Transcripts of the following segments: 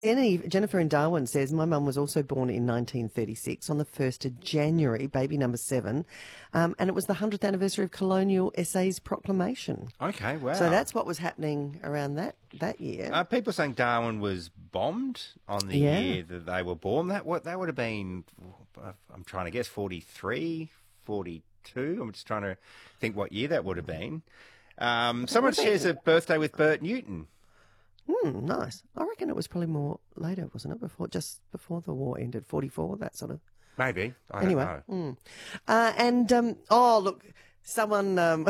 Jennifer in Darwin says, my mum was also born in 1936 on the 1st of January, baby number 7, and it was the 100th anniversary of Colonial SA's proclamation. Okay, wow. So that's what was happening around that year. People saying Darwin was bombed on the year that they were born. That would have been, I'm trying to guess, 43, 42. I'm just trying to think what year that would have been. Someone shares a birthday with Bert Newton. Nice. I reckon it was probably more later, wasn't it? Just before the war ended, 44, that sort of. Maybe. I don't know. Look, someone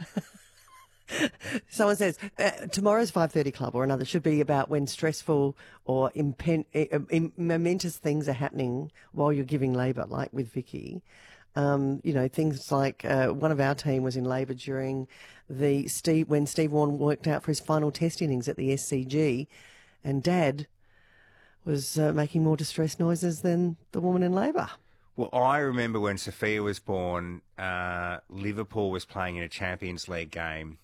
says tomorrow's 5:30 Club or another should be about when stressful or momentous things are happening while you're giving labour, like with Vicky. Things like one of our team was in labour during when Steve Warne worked out for his final test innings at the SCG, and Dad was making more distress noises than the woman in labour. Well, I remember when Sophia was born, Liverpool was playing in a Champions League game.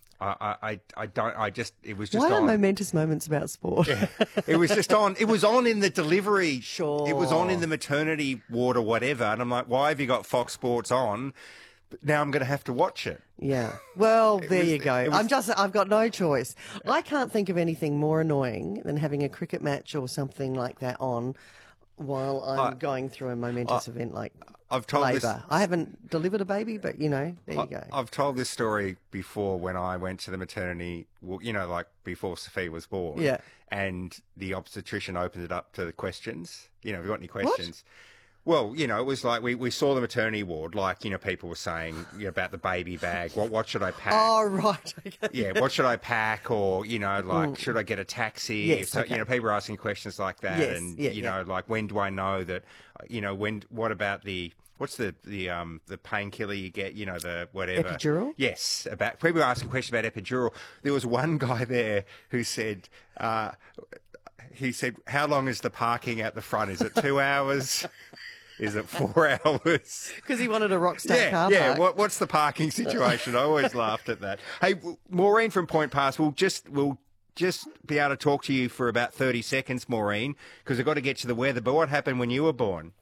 It was just Why on. are momentous moments about sport? Yeah. It was just on. It was on in the delivery. Sure. It was on in the maternity ward or whatever. And I'm like, why have you got Fox Sports on? But now I'm going to have to watch it. Yeah. Well, there you go. I've got no choice. I can't think of anything more annoying than having a cricket match or something like that on while I'm going through a momentous event like labour. I haven't delivered a baby, but, there you go. I've told this story before when I went to the maternity, like before Sophia was born. Yeah. And the obstetrician opened it up to the questions. Have you got any questions? What? Well, it was like we saw the maternity ward, like, people were saying about the baby bag. What should I pack? Oh, right. Okay. Yeah, what should I pack? Or, should I get a taxi? Yes, so, okay. People are asking questions like that. Yes, And, like, when do I know that, what about what's the painkiller you get, the whatever? Epidural? Yes. People are asking questions about epidural. There was one guy there who said, he said, how long is the parking at the front? Is it 2 hours? Is it 4 hours? Because he wanted a Rockstar car park. Yeah, what's the parking situation? I always laughed at that. Hey, Maureen from Point Pass, we'll just be able to talk to you for about 30 seconds, Maureen, because I've got to get to the weather. But what happened when you were born?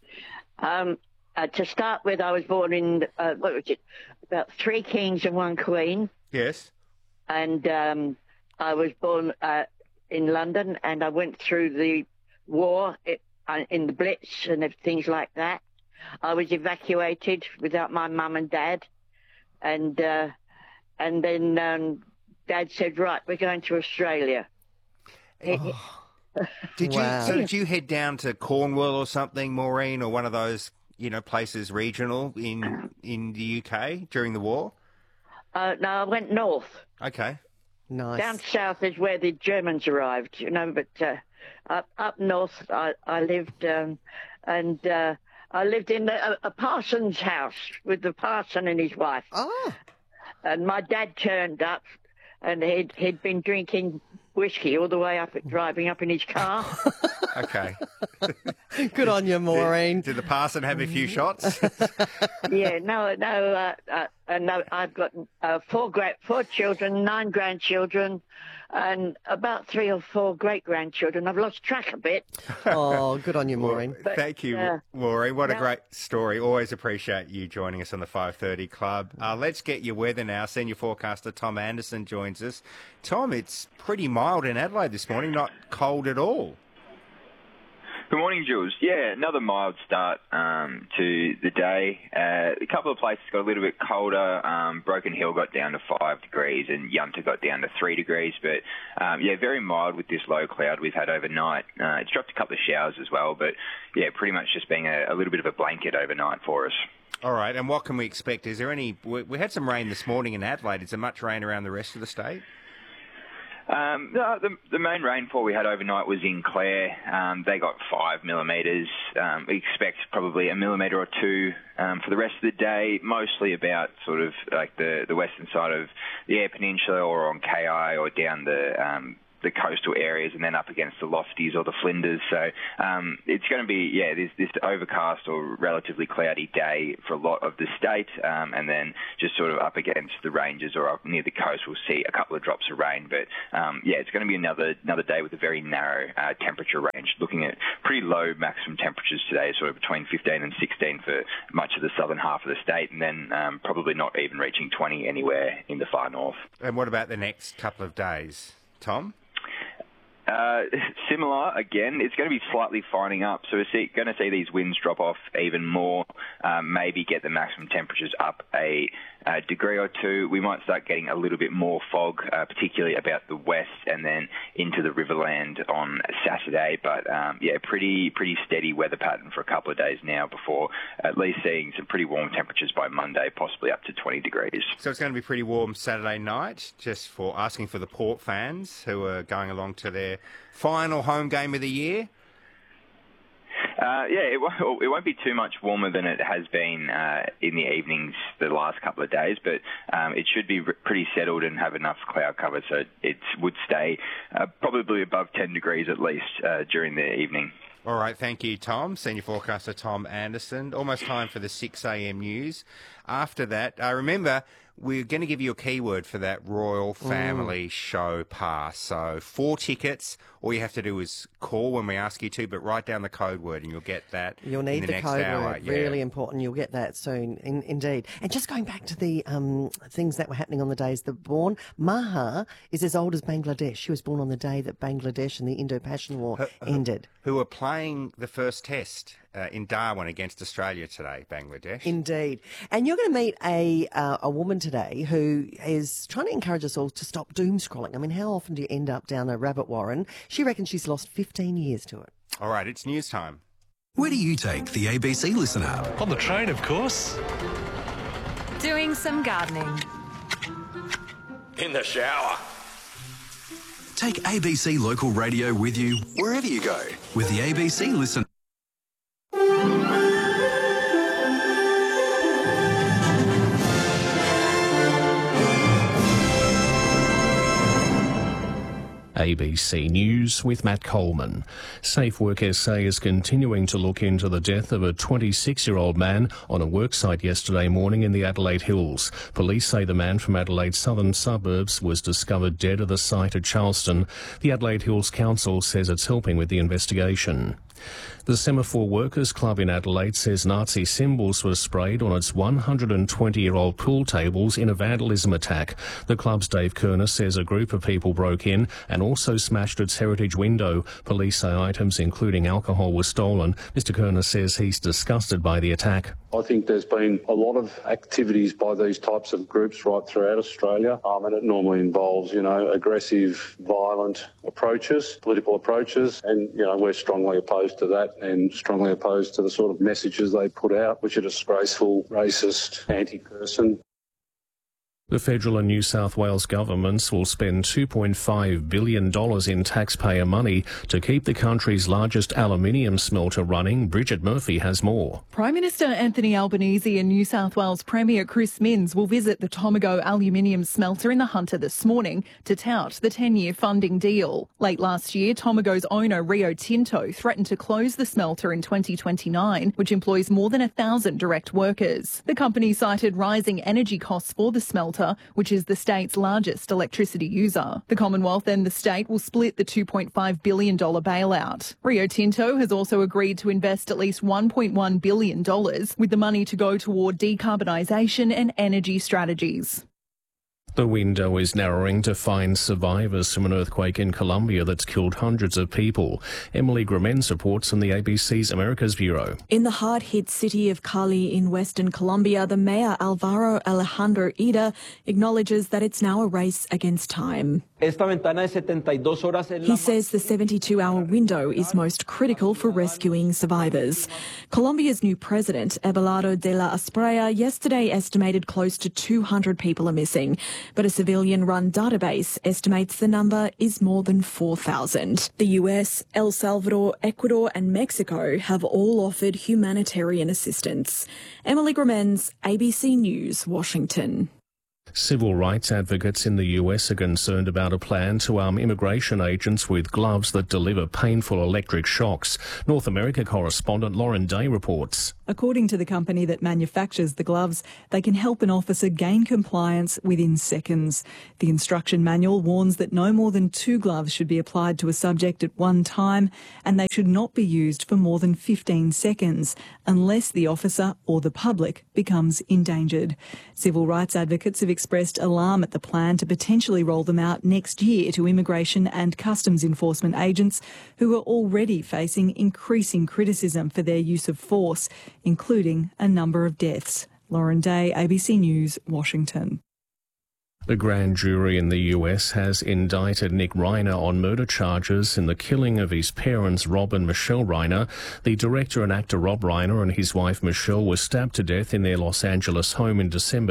To start with, I was born in, about 3 kings and 1 queen. Yes. And I was born in London, and I went through the war in the Blitz and things like that. I was evacuated without my mum and dad, and then Dad said, "Right, we're going to Australia." Did you head down to Cornwall or something, Maureen, or one of those places regional in the UK during the war? No, I went north. Okay. Nice. Down south is where the Germans arrived, but up north I lived, and I lived in a parson's house with the parson and his wife. Oh. And my dad turned up, and he'd been drinking whiskey all the way up, driving up in his car. Okay. Good on you, Maureen. Did the parson have a few shots? Yeah, no. I've got 4 children, 9 grandchildren, and about 3 or 4 great-grandchildren. I've lost track a bit. Oh, good on you, Maureen. Well, thank you, Maureen. What a great story. Always appreciate you joining us on the 5:30 Club. Let's get your weather now. Senior forecaster Tom Anderson joins us. Tom, it's pretty mild in Adelaide this morning, not cold at all. Good morning, Jules. Yeah, another mild start to the day. A couple of places got a little bit colder. Broken Hill got down to 5 degrees and Yunta got down to 3 degrees. But, very mild with this low cloud we've had overnight. It's dropped a couple of showers as well. But, pretty much just being a little bit of a blanket overnight for us. All right, and what can we expect? Is there any... We had some rain this morning in Adelaide. Is there much rain around the rest of the state? No, the main rainfall we had overnight was in Clare. They got 5 millimetres. We expect probably 1 millimetre or 2 for the rest of the day, mostly about sort of like the western side of the Eyre Peninsula or on KI or down the the coastal areas and then up against the Lofties or the Flinders. So it's going to be, this overcast or relatively cloudy day for a lot of the state, and then just sort of up against the ranges or up near the coast, we'll see a couple of drops of rain. But it's going to be another day with a very narrow temperature range, looking at pretty low maximum temperatures today, sort of between 15 and 16 for much of the southern half of the state, and then probably not even reaching 20 anywhere in the far north. And what about the next couple of days, Tom? Similar, again, it's going to be slightly fining up, so we're going to see these winds drop off even more, maybe get the maximum temperatures up a degree or two. We might start getting a little bit more fog, particularly about the west and then into the Riverland on Saturday, but pretty steady weather pattern for a couple of days now before at least seeing some pretty warm temperatures by Monday, possibly up to 20 degrees. So it's going to be pretty warm Saturday night, just for asking for the Port fans who are going along to their final home game of the year. It won't be too much warmer than it has been in the evenings the last couple of days, but it should be pretty settled and have enough cloud cover, so it would stay probably above 10 degrees at least during the evening. All right, thank you, Tom. Senior forecaster Tom Anderson. Almost time for the 6 a.m. news. After that, remember, we're going to give you a keyword for that Royal Family Show pass. So 4 tickets. All you have to do is call when we ask you to, but write down the code word and you'll get that. You'll need in the next code hour. word. Really important. You'll get that soon, indeed. And just going back to the things that were happening on the days that were born, Maha is as old as Bangladesh. She was born on the day that Bangladesh and the Indo-Passion War ended. Who are playing the first test in Darwin against Australia today, Bangladesh. Indeed. And you're going to meet a woman today who is trying to encourage us all to stop doom scrolling. I mean, how often do you end up down a rabbit warren? She reckons she's lost 15 years to it. All right, it's news time. Where do you take the ABC Listen app? On the train, of course. Doing some gardening. In the shower. Take ABC Local Radio with you wherever you go with the ABC Listen. ABC News with Matt Coleman. Safe Work SA is continuing to look into the death of a 26-year-old man on a worksite yesterday morning in the Adelaide Hills. Police say the man from Adelaide's southern suburbs was discovered dead at the site at Charleston. The Adelaide Hills Council says it's helping with the investigation. The Semaphore Workers Club in Adelaide says Nazi symbols were sprayed on its 120-year-old pool tables in a vandalism attack. The club's Dave Kerner says a group of people broke in and also smashed its heritage window. Police say items including alcohol were stolen. Mr Kerner says he's disgusted by the attack. I think there's been a lot of activities by these types of groups right throughout Australia, and it normally involves, aggressive, violent approaches, political approaches, and, we're strongly opposed to that and strongly opposed to the sort of messages they put out, which are disgraceful, racist, anti-person. The federal and New South Wales governments will spend $2.5 billion in taxpayer money to keep the country's largest aluminium smelter running. Bridget Murphy has more. Prime Minister Anthony Albanese and New South Wales Premier Chris Minns will visit the Tomago aluminium smelter in the Hunter this morning to tout the 10-year funding deal. Late last year, Tomago's owner Rio Tinto threatened to close the smelter in 2029, which employs more than 1,000 direct workers. The company cited rising energy costs for the smelter, which is the state's largest electricity user. The Commonwealth and the state will split the $2.5 billion bailout. Rio Tinto has also agreed to invest at least $1.1 billion, with the money to go toward decarbonisation and energy strategies. The window is narrowing to find survivors from an earthquake in Colombia that's killed hundreds of people. Emily Gramens reports from the ABC's Americas Bureau. In the hard-hit city of Cali in western Colombia, the mayor Alvaro Alejandro Ida acknowledges that it's now a race against time. He says the 72-hour window is most critical for rescuing survivors. Colombia's new president, Abelardo de la Espriella, yesterday estimated close to 200 people are missing, but a civilian-run database estimates the number is more than 4,000. The US, El Salvador, Ecuador and Mexico have all offered humanitarian assistance. Emily Gramens, ABC News, Washington. Civil rights advocates in the US are concerned about a plan to arm immigration agents with gloves that deliver painful electric shocks. North America correspondent Lauren Day reports. According to the company that manufactures the gloves, they can help an officer gain compliance within seconds. The instruction manual warns that no more than 2 gloves should be applied to a subject at one time, and they should not be used for more than 15 seconds, unless the officer or the public becomes endangered. Civil rights advocates have expressed alarm at the plan to potentially roll them out next year to immigration and customs enforcement agents who are already facing increasing criticism for their use of force, including a number of deaths. Lauren Day, ABC News, Washington. The grand jury in the US has indicted Nick Reiner on murder charges in the killing of his parents, Rob and Michelle Reiner. The director and actor Rob Reiner and his wife Michelle were stabbed to death in their Los Angeles home in December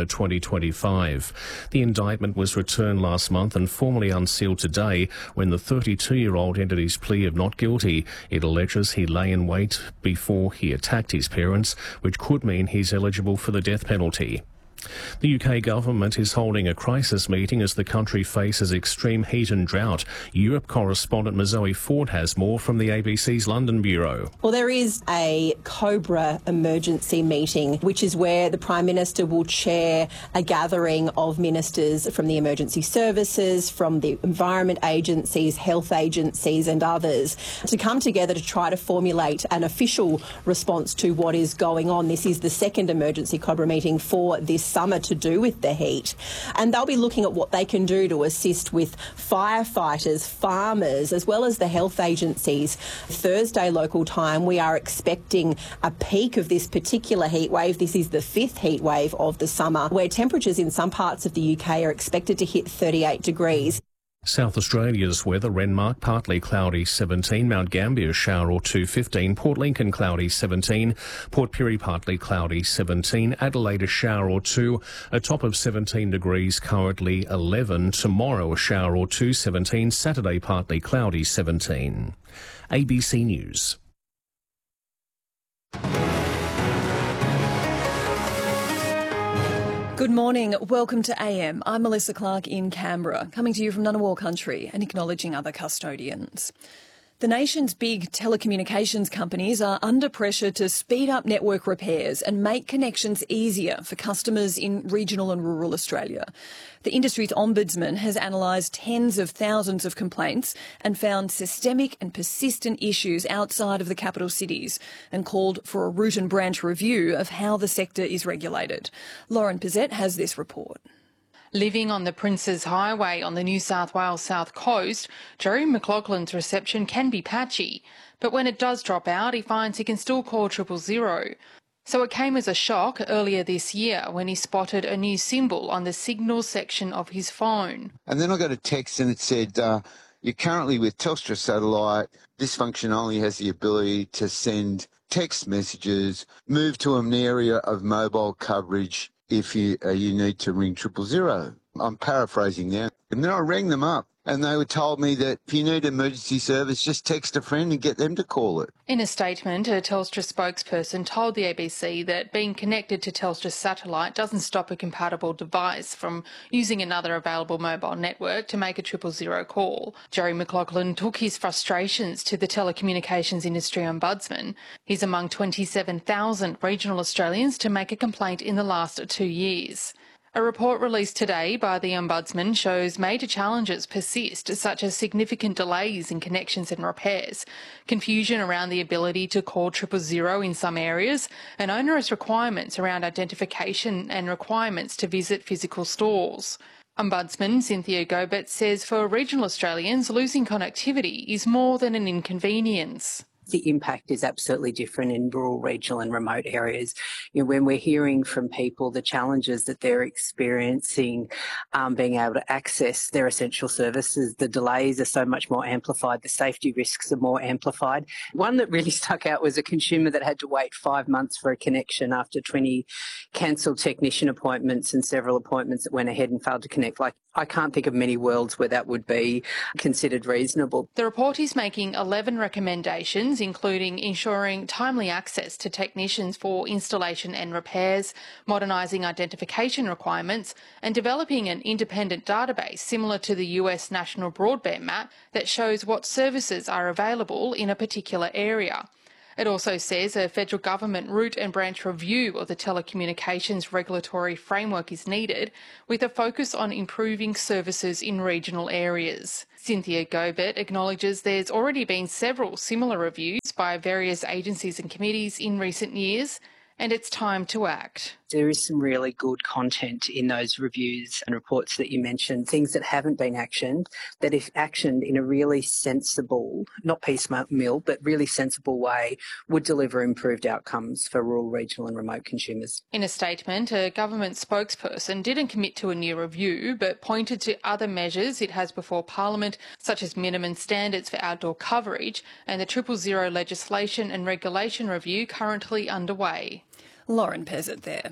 2025. The indictment was returned last month and formally unsealed today when the 32-year-old entered his plea of not guilty. It alleges he lay in wait before he attacked his parents, which could mean he's eligible for the death penalty. The UK government is holding a crisis meeting as the country faces extreme heat and drought. Europe correspondent Mazoe Ford has more from the ABC's London bureau. Well, there is a COBRA emergency meeting, which is where the Prime Minister will chair a gathering of ministers from the emergency services, from the environment agencies, health agencies and others to come together to try to formulate an official response to what is going on. This is the second emergency COBRA meeting for this summer to do with the heat, and they'll be looking at what they can do to assist with firefighters, farmers, as well as the health agencies. Thursday local time, we are expecting a peak of this particular heat wave. This is the 5th heat wave of the summer, where temperatures in some parts of the UK are expected to hit 38 degrees. South Australia's weather: Renmark partly cloudy 17, Mount Gambier shower or 2 15, Port Lincoln cloudy 17, Port Pirie partly cloudy 17, Adelaide a shower or 2, a top of 17 degrees currently 11, tomorrow a shower or 2 17, Saturday partly cloudy 17. ABC News. Good morning. Welcome to AM. I'm Melissa Clark in Canberra, coming to you from Ngunnawal country and acknowledging other custodians. The nation's big telecommunications companies are under pressure to speed up network repairs and make connections easier for customers in regional and rural Australia. The industry's ombudsman has analysed tens of thousands of complaints and found systemic and persistent issues outside of the capital cities and called for a root and branch review of how the sector is regulated. Lauren Pizzette has this report. Living on the Princes Highway on the New South Wales South Coast, Jerry McLaughlin's reception can be patchy, but when it does drop out, he finds he can still call 000. So it came as a shock earlier this year when he spotted a new symbol on the signals section of his phone. And then I got a text and it said, you're currently with Telstra Satellite. This function only has the ability to send text messages, move to an area of mobile coverage if you need to ring 000. I'm paraphrasing now. And then I rang them up and they told me that if you need emergency service, just text a friend and get them to call it. In a statement, a Telstra spokesperson told the ABC that being connected to Telstra Satellite doesn't stop a compatible device from using another available mobile network to make a 000 call. Jerry McLaughlin took his frustrations to the telecommunications industry ombudsman. He's among 27,000 regional Australians to make a complaint in the last 2 years. A report released today by the Ombudsman shows major challenges persist, such as significant delays in connections and repairs, confusion around the ability to call 000 in some areas, and onerous requirements around identification and requirements to visit physical stores. Ombudsman Cynthia Gobet says for regional Australians, losing connectivity is more than an inconvenience. The impact is absolutely different in rural, regional and remote areas. You know, when we're hearing from people the challenges that they're experiencing being able to access their essential services, the delays are so much more amplified, the safety risks are more amplified. One that really stuck out was a consumer that had to wait 5 months for a connection after 20 cancelled technician appointments and several appointments that went ahead and failed to connect. Like, I can't think of many worlds where that would be considered reasonable. The report is making 11 recommendations solutions, including ensuring timely access to technicians for installation and repairs, modernising identification requirements, and developing an independent database similar to the US National Broadband Map that shows what services are available in a particular area. It also says a federal government root and branch review of the telecommunications regulatory framework is needed, with a focus on improving services in regional areas. Cynthia Gobert acknowledges there's already been several similar reviews by various agencies and committees in recent years, and it's time to act. There is some really good content in those reviews and reports that you mentioned, things that haven't been actioned, that if actioned in a really sensible, not piecemeal, but really sensible way, would deliver improved outcomes for rural, regional and remote consumers. In a statement, a government spokesperson didn't commit to a new review, but pointed to other measures it has before Parliament, such as minimum standards for outdoor coverage and the 000 legislation and regulation review currently underway. Lauren Peasant there.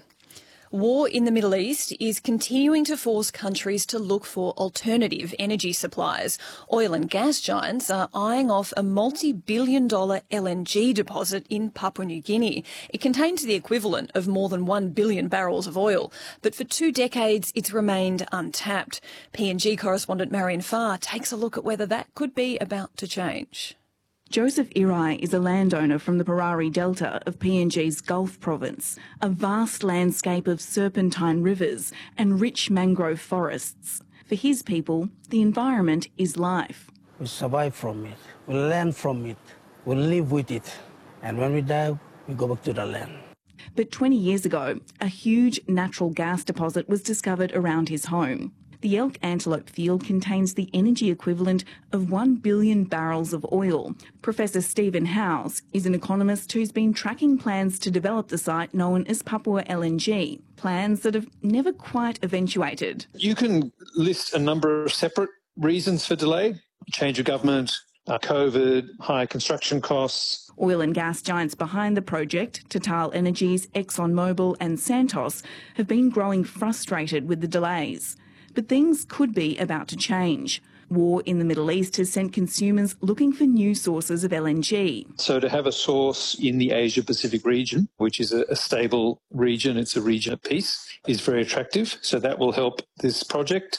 War in the Middle East is continuing to force countries to look for alternative energy supplies. Oil and gas giants are eyeing off a multi-billion-dollar LNG deposit in Papua New Guinea. It contains the equivalent of more than 1 billion barrels of oil, but for 2 decades it's remained untapped. PNG correspondent Marion Farr takes a look at whether that could be about to change. Joseph Irai is a landowner from the Parari Delta of PNG's Gulf Province, a vast landscape of serpentine rivers and rich mangrove forests. For his people, the environment is life. We survive from it, we learn from it, we live with it, and when we die, we go back to the land. But 20 years ago, a huge natural gas deposit was discovered around his home. The Elk Antelope field contains the energy equivalent of 1 billion barrels of oil. Professor Stephen Howes is an economist who's been tracking plans to develop the site known as Papua LNG, plans that have never quite eventuated. You can list a number of separate reasons for delay: change of government, COVID, high construction costs. Oil and gas giants behind the project, Total Energies, ExxonMobil and Santos, have been growing frustrated with the delays. But things could be about to change. War in the Middle East has sent consumers looking for new sources of LNG. So to have a source in the Asia-Pacific region, which is a stable region, it's a region of peace, is very attractive. So that will help this project.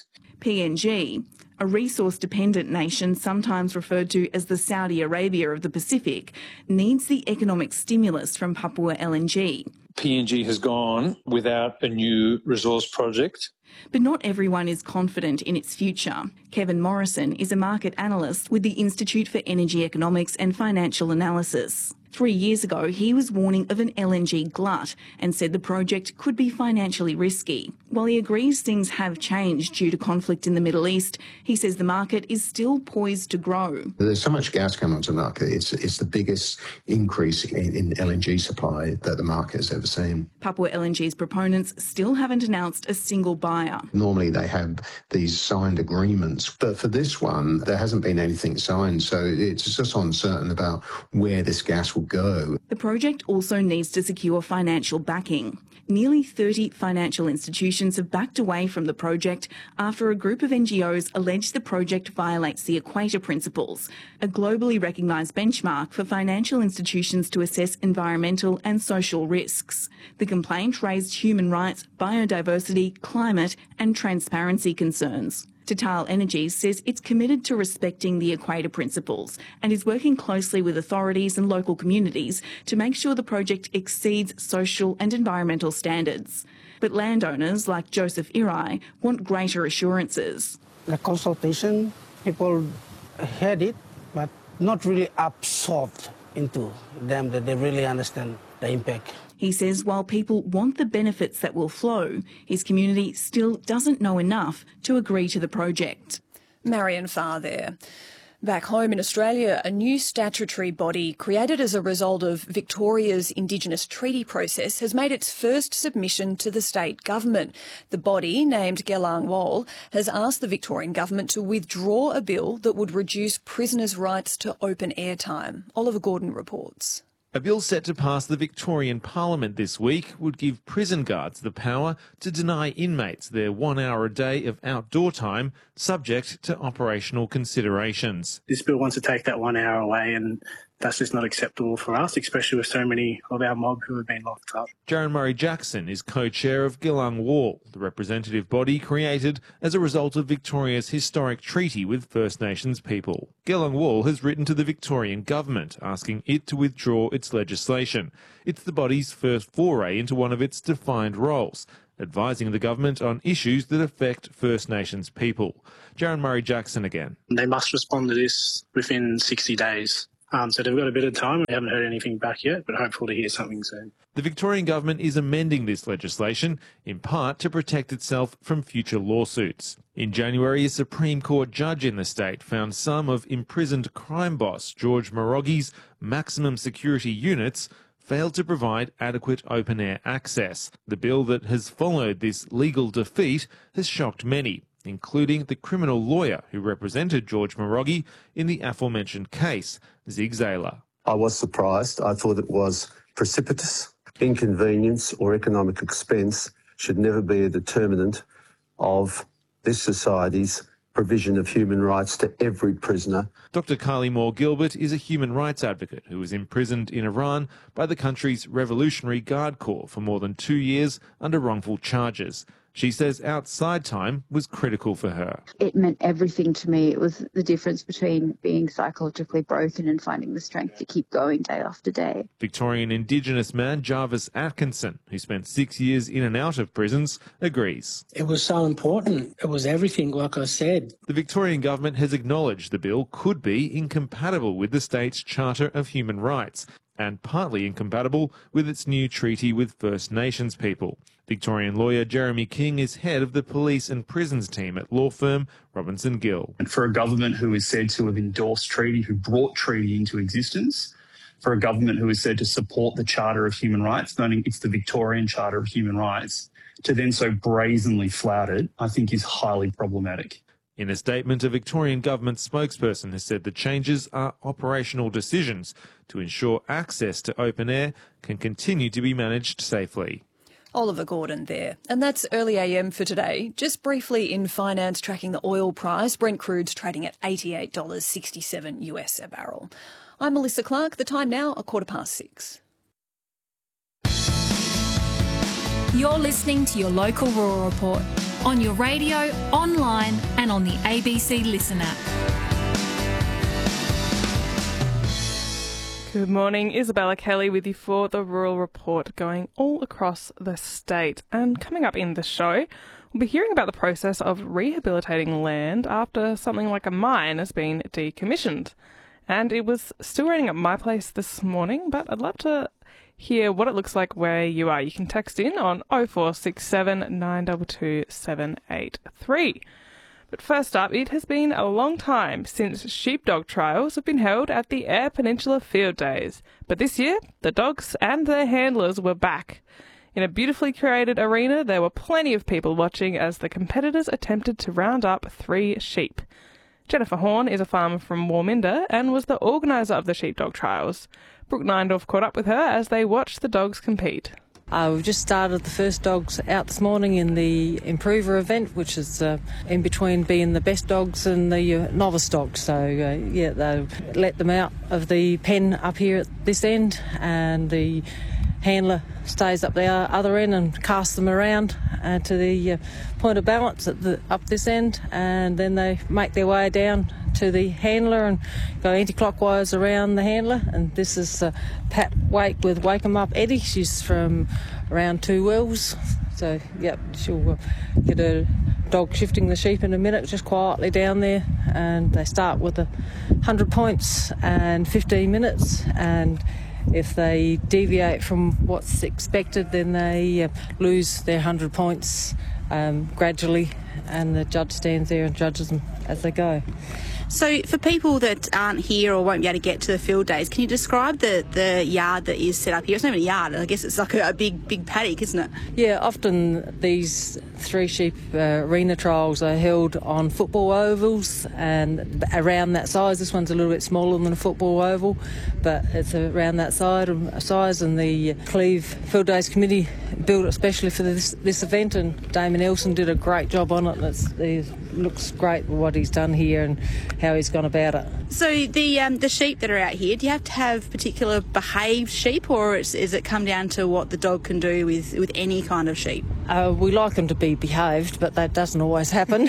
PNG, a resource-dependent nation sometimes referred to as the Saudi Arabia of the Pacific, needs the economic stimulus from Papua LNG. PNG has gone without a new resource project. But not everyone is confident in its future. Kevin Morrison is a market analyst with the Institute for Energy Economics and Financial Analysis. 3 years ago, he was warning of an LNG glut and said the project could be financially risky. While he agrees things have changed due to conflict in the Middle East, he says the market is still poised to grow. There's so much gas coming onto the market. It's the biggest increase in LNG supply that the market has ever seen. Papua LNG's proponents still haven't announced a single buyer. Normally they have these signed agreements, but for this one, there hasn't been anything signed, so it's just uncertain about where this gas will go. The project also needs to secure financial backing. Nearly 30 financial institutions have backed away from the project after a group of NGOs allege the project violates the Equator Principles, a globally recognised benchmark for financial institutions to assess environmental and social risks. The complaint raised human rights, biodiversity, climate and transparency concerns. Total Energies says it's committed to respecting the Equator Principles and is working closely with authorities and local communities to make sure the project exceeds social and environmental standards. But landowners like Joseph Irai want greater assurances. The consultation, people heard it, but not really absorbed into them that they really understand the impact. He says while people want the benefits that will flow, his community still doesn't know enough to agree to the project. Marion Farr there. Back home in Australia, a new statutory body created as a result of Victoria's Indigenous treaty process has made its first submission to the state government. The body, named Gelang Wol, has asked the Victorian government to withdraw a bill that would reduce prisoners' rights to open air time. Oliver Gordon reports. A bill set to pass the Victorian Parliament this week would give prison guards the power to deny inmates their 1 hour a day of outdoor time, subject to operational considerations. This bill wants to take that 1 hour away and that's just not acceptable for us, especially with so many of our mob who have been locked up. Jaron Murray-Jackson is co-chair of Gillang Wall, the representative body created as a result of Victoria's historic treaty with First Nations people. Gillang Wall has written to the Victorian government asking it to withdraw its legislation. It's the body's first foray into one of its defined roles, advising the government on issues that affect First Nations people. Jaron Murray-Jackson again. They must respond to this within 60 days. So they've got a bit of time. We haven't heard anything back yet, but hopeful to hear something soon. The Victorian government is amending this legislation, in part to protect itself from future lawsuits. In January, a Supreme Court judge in the state found some of imprisoned crime boss George Moroghi's maximum security units failed to provide adequate open-air access. The bill that has followed this legal defeat has shocked many, including the criminal lawyer who represented George Moroghi in the aforementioned case, Zig Zayler. I was surprised. I thought it was precipitous. Inconvenience or economic expense should never be a determinant of this society's provision of human rights to every prisoner. Dr. Kylie Moore-Gilbert is a human rights advocate who was imprisoned in Iran by the country's Revolutionary Guard Corps for more than 2 years under wrongful charges. She says outside time was critical for her. It meant everything to me. It was the difference between being psychologically broken and finding the strength to keep going day after day. Victorian Indigenous man Jarvis Atkinson, who spent 6 years in and out of prisons, agrees. It was so important. It was everything, like I said. The Victorian government has acknowledged the bill could be incompatible with the state's Charter of Human Rights and partly incompatible with its new treaty with First Nations people. Victorian lawyer Jeremy King is head of the police and prisons team at law firm Robinson Gill. And for a government who is said to have endorsed treaty, who brought treaty into existence, for a government who is said to support the Charter of Human Rights, noting it's the Victorian Charter of Human Rights, to then so brazenly flout it, I think is highly problematic. In a statement, a Victorian government spokesperson has said the changes are operational decisions to ensure access to open air can continue to be managed safely. Oliver Gordon there. And that's Early AM for today. Just briefly in finance, tracking the oil price, Brent crude's trading at $88.67 US a barrel. I'm Melissa Clark. The time now, 6:15. You're listening to your local Rural Report on your radio, online and on the ABC Listen app. Good morning, Isabella Kelly with you for the Rural Report, going all across the state. And coming up in the show, we'll be hearing about the process of rehabilitating land after something like a mine has been decommissioned. And it was still raining at my place this morning, but I'd love to hear what it looks like where you are. You can text in on 0467 922 783. But first up, it has been a long time since sheepdog trials have been held at the Eyre Peninsula Field Days. But this year, the dogs and their handlers were back. In a beautifully curated arena, there were plenty of people watching as the competitors attempted to round up 3 sheep. Jennifer Horn is a farmer from Warminda and was the organiser of the sheepdog trials. Brooke Neindorf caught up with her as they watched the dogs compete. We've just started the first dogs out this morning in the Improver event, which is in between being the best dogs and the novice dogs. So, they let them out of the pen up here at this end, and the handler stays up the other end and casts them around to the point of balance at up this end, and then they make their way down to the handler and go anti-clockwise around the handler. And this is Pat Wake with Wake 'em Up Eddie. She's from around Two Wells. So, she'll get a dog shifting the sheep in a minute, just quietly down there. And they start with 100 points and 15 minutes. And if they deviate from what's expected, then they lose their 100 points gradually. And the judge stands there and judges them as they go. So for people that aren't here or won't be able to get to the field days, can you describe the yard that is set up here? It's not even a yard, I guess it's like a big paddock, isn't it? Yeah, often these 3 sheep arena trials are held on football ovals and around that size. This one's a little bit smaller than a football oval, but it's around that size, and the Cleve Field Days Committee built it especially for this event, and Damon Elson did a great job on it. There's looks great what he's done here and how he's gone about it. So the sheep that are out here, do you have to have particular behaved sheep, or is it come down to what the dog can do with any kind of sheep? We like them to be behaved, but that doesn't always happen.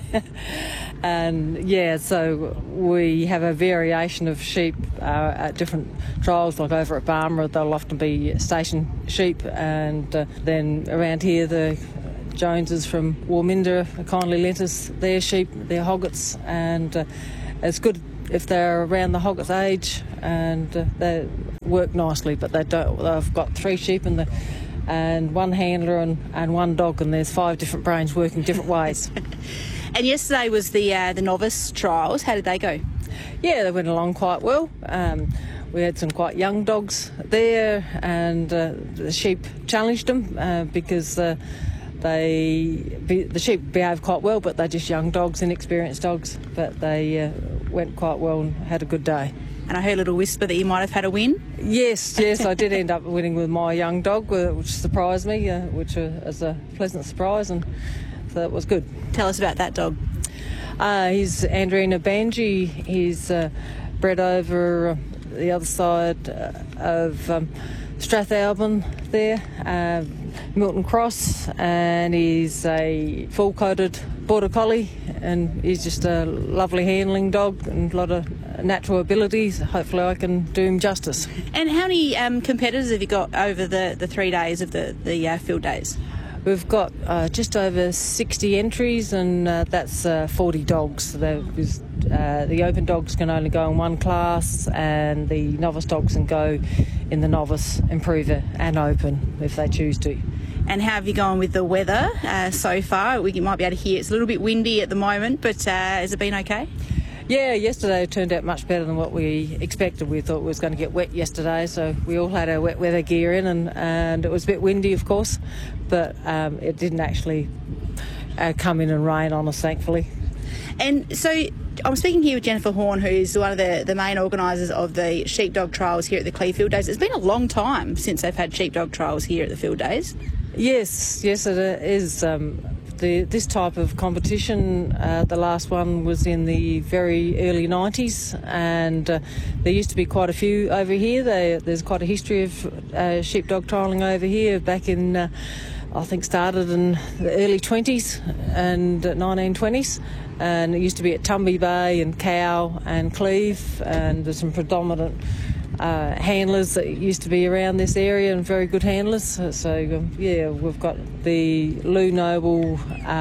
And yeah, so we have a variation of sheep at different trials, like over at Barmera they'll often be station sheep, and then around here the Joneses from Warminda kindly lent us their sheep, their hoggets, and it's good if they're around the hoggets age, and they work nicely, but they don't. They've got 3 sheep and one handler and one dog, and there's 5 different brains working different ways. And yesterday was the novice trials. How did they go? Yeah, they went along quite well. We had some quite young dogs there, and the sheep challenged them because the sheep behaved quite well, but they're just young dogs, inexperienced dogs. But they went quite well and had a good day. And I heard a little whisper that you might have had a win. Yes, I did end up winning with my young dog, which surprised me, which was a pleasant surprise, and so it was good. Tell us about that dog. He's Andrina Banji. He's bred over the other side of Strathalbyn there, Milton Cross, and he's a full-coated Border Collie, and he's just a lovely handling dog and a lot of natural abilities. Hopefully I can do him justice. And how many competitors have you got over the 3 days of the field days? We've got just over 60 entries, and that's 40 dogs. The open dogs can only go in one class, and the novice dogs can go in the novice, improver and open if they choose to. And how have you gone with the weather so far? You might be able to hear it's a little bit windy at the moment, but has it been okay? Yeah, yesterday it turned out much better than what we expected. We thought it was going to get wet yesterday, so we all had our wet weather gear in, and it was a bit windy, of course, but it didn't actually come in and rain on us, thankfully. And so I'm speaking here with Jennifer Horn, who's one of the main organisers of the sheepdog trials here at the Clee Field Days. It's been a long time since they've had sheepdog trials here at the Field Days. Yes, it is. This type of competition, the last one was in the very early 90s, and there used to be quite a few over here. There's quite a history of sheepdog trialling over here back in, I think started in the early 20s and 1920s, and it used to be at Tumby Bay and Cow and Cleve, and there's some predominant handlers that used to be around this area, and very good handlers. So we've got the Lou Noble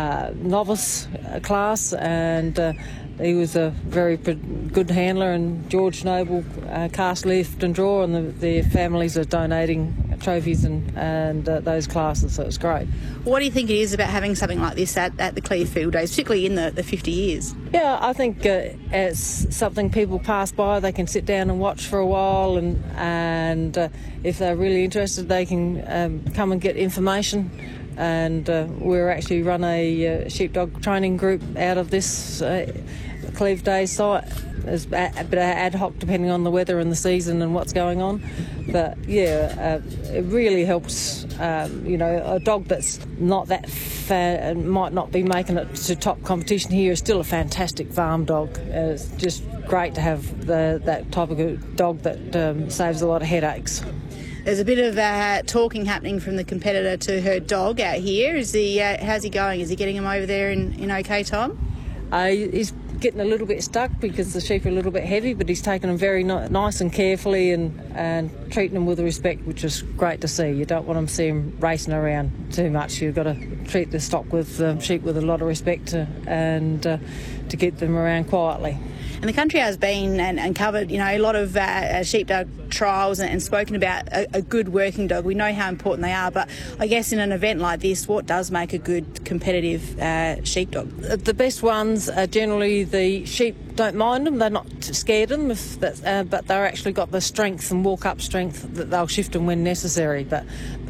novice class, and he was a very good handler, and George Noble cast, lift and draw, and their families are donating trophies and those classes, so it's great. What do you think it is about having something like this at the Clee Field Days, particularly in the 50 years? Yeah, I think it's something people pass by, they can sit down and watch for a while, and if they're really interested they can come and get information. And we're actually run a sheepdog training group out of this Cleve Days site. It's a bit ad hoc depending on the weather and the season and what's going on. But it really helps. A dog that's not that fat and might not be making it to top competition here is still a fantastic farm dog. It's just great to have that type of a dog that saves a lot of headaches. There's a bit of talking happening from the competitor to her dog out here. How's he going? Is he getting him over there in okay time? He's getting a little bit stuck because the sheep are a little bit heavy, but he's taking them very nice and carefully and treating them with respect, which is great to see. You don't want them to see him racing around too much. You've got to treat the stock with sheep with a lot of respect and to keep them around quietly. And the country has been and covered, a lot of sheepdog trials and spoken about a good working dog. We know how important they are, but I guess in an event like this, what does make a good competitive sheepdog? The best ones are generally the sheep don't mind them. They're not scared of them, but they're actually got the strength and walk-up strength that they'll shift them when necessary. But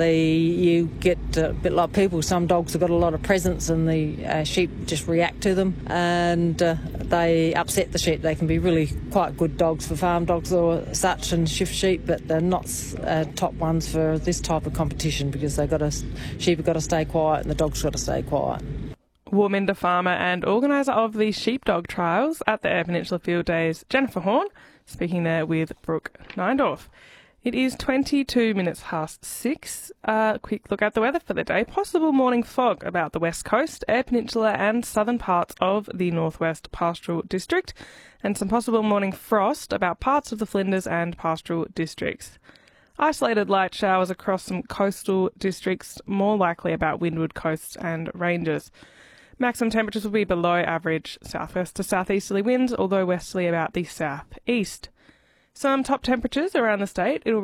you get a bit like people. Some dogs have got a lot of presence, and the sheep just react to them, and they upset the sheep. They can be really quite good dogs for farm dogs or such and shift sheep, but they're not top ones for this type of competition because sheep have got to stay quiet and the dog's got to stay quiet. Warminda farmer and organiser of the sheepdog trials at the Eyre Peninsula Field Days, Jennifer Horn, speaking there with Brooke Neindorf. It is 22 minutes past 6. Quick look at the weather for the day. Possible morning fog about the west coast, Eyre Peninsula and southern parts of the northwest pastoral district, and some possible morning frost about parts of the Flinders and pastoral districts. Isolated light showers across some coastal districts, more likely about windward coasts and ranges. Maximum temperatures will be below average southwest to southeasterly winds, although westerly about the southeast. Some top temperatures around the state. It'll